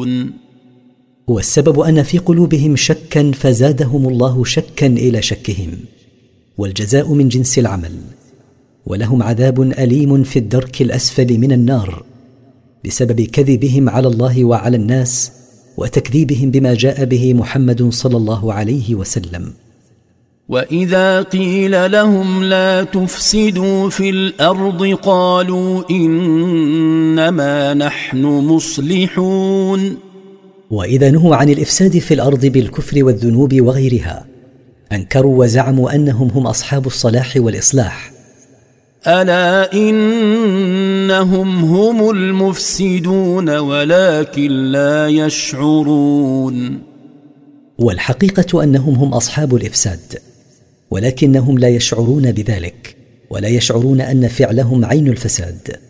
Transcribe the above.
والسبب أن في قلوبهم شكا فزادهم الله شكا إلى شكهم، والجزاء من جنس العمل، ولهم عذاب أليم في الدرك الأسفل من النار بسبب كذبهم على الله وعلى الناس وتكذيبهم بما جاء به محمد صلى الله عليه وسلم. وإذا قيل لهم لا تفسدوا في الأرض قالوا إنما نحن مصلحون. وإذا نهوا عن الإفساد في الأرض بالكفر والذنوب وغيرها أنكروا وزعموا أنهم هم أصحاب الصلاح والإصلاح. ألا إنهم هم المفسدون ولكن لا يشعرون. والحقيقة أنهم هم أصحاب الإفساد، ولكنهم لا يشعرون بذلك، ولا يشعرون أن فعلهم عين الفساد.